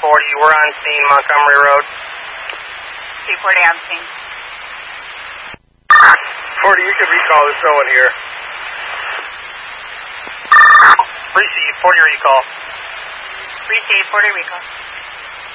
40, we're on scene, Montgomery Road. 240 on scene. 40, you can recall, there's no one here. Receive, 40 recall. Receive, 40 recall.